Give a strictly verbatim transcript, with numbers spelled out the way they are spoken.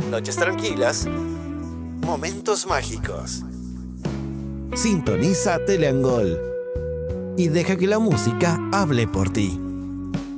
noches tranquilas, momentos mágicos. Sintoniza Teleangol y deja que la música hable por ti.